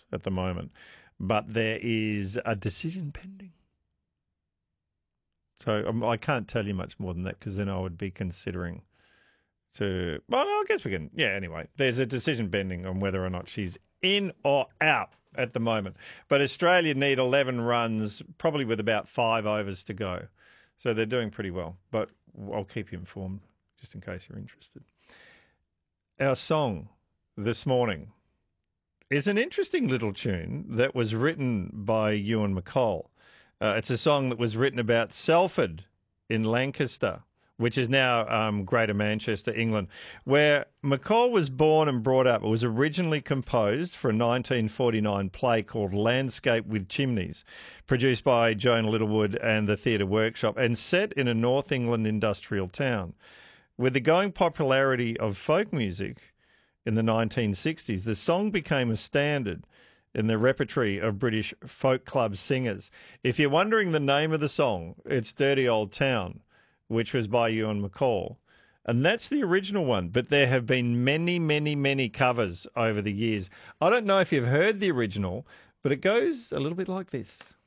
at the moment, but there is a decision pending. So I can't tell you much more than that because then I would be considering to. Well, I guess we can. Yeah. Anyway, there's a decision pending on whether or not she's in or out at the moment. But Australia need 11 runs, probably with about 5 overs to go. So they're doing pretty well. But I'll keep you informed just in case you're interested. Our song this morning is an interesting little tune that was written by Ewan McCall. It's a song that was written about Salford in Lancaster, which is now Greater Manchester, England, where McCall was born and brought up. It was originally composed for a 1949 play called Landscape with Chimneys, produced by Joan Littlewood and the Theatre Workshop, and set in a North England industrial town. With the growing popularity of folk music in the 1960s, the song became a standard in the repertory of British folk club singers. If you're wondering the name of the song, it's Dirty Old Town, which was by Ewan McCall. And that's the original one, but there have been many, many, many covers over the years. I don't know if you've heard the original, but it goes a little bit like this.